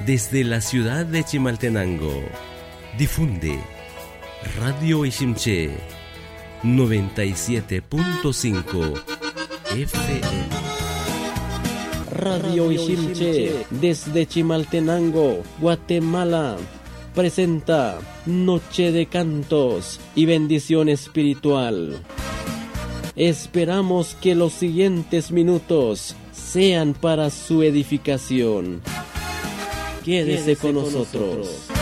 Desde la ciudad de Chimaltenango, difunde Radio Ishimché 97.5 FM. Radio Ishimché, desde Chimaltenango, Guatemala, presenta Noche de Cantos y Bendición Espiritual. Esperamos que los siguientes minutos sean para su edificación. Quédese con nosotros.